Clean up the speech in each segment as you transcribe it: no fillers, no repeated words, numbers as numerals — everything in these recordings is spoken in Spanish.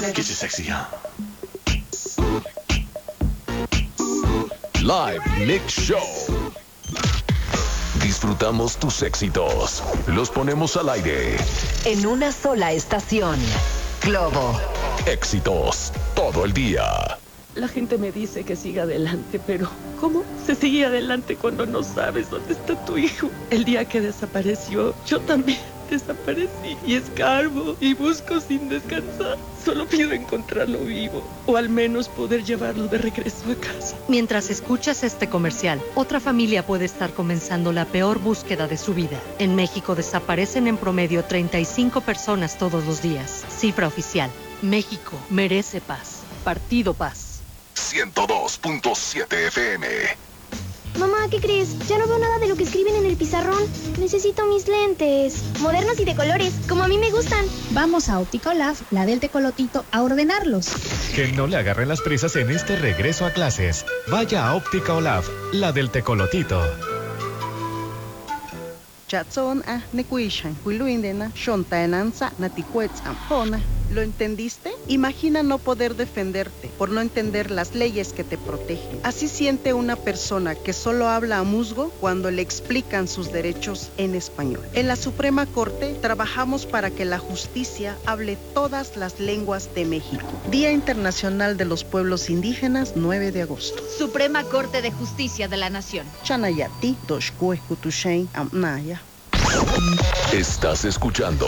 Get you sexy, huh? Live Mix Show. Disfrutamos tus éxitos. Los ponemos al aire. En una sola estación. Globo. Éxitos todo el día. La gente me dice que siga adelante, pero ¿cómo se sigue adelante cuando no sabes dónde está tu hijo? El día que desapareció, yo también desaparecí y escarbo y busco sin descansar. Solo pido encontrarlo vivo o al menos poder llevarlo de regreso a casa. Mientras escuchas este comercial, otra familia puede estar comenzando la peor búsqueda de su vida. En México desaparecen en promedio 35 personas todos los días. Cifra oficial. México merece paz. Partido Paz. 102.7 FM. Mamá, ¿qué crees? Ya no veo nada de lo que escriben en el pizarrón. Necesito mis lentes. Modernos y de colores, como a mí me gustan. Vamos a Óptica Olaf, la del tecolotito, a ordenarlos. Que no le agarren las prisas en este regreso a clases. Vaya a Óptica Olaf, la del tecolotito. ¿Lo entendiste? Imagina no poder defenderte por no entender las leyes que te protegen. Así siente una persona que solo habla a musgo cuando le explican sus derechos en español. En la Suprema Corte trabajamos para que la justicia hable todas las lenguas de México. Día Internacional de los Pueblos Indígenas, 9 de agosto. Suprema Corte de Justicia de la Nación. Chanayati, Doshkue, Kutushain, Amnaya. Estás escuchando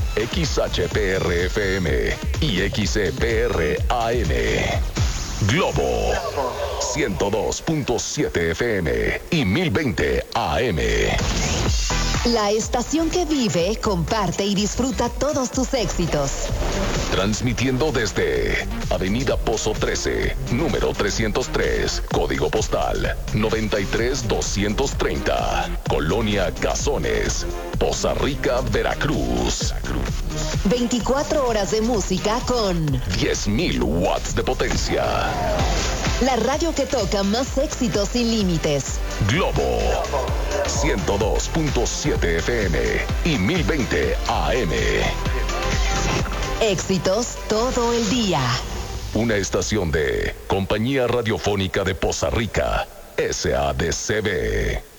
XHPR-FM y XCPR-AM. Globo 102.7 FM y 1020 AM. La estación que vive, comparte y disfruta todos tus éxitos. Transmitiendo desde Avenida Pozo 13, número 303, código postal 93230, Colonia Cazones, Poza Rica, Veracruz. 24 horas de música con 10.000 watts de potencia. La radio que toca más éxitos sin límites. Globo 102.7 FM y 1020 AM. Éxitos todo el día. Una estación de Compañía Radiofónica de Poza Rica, SADCB.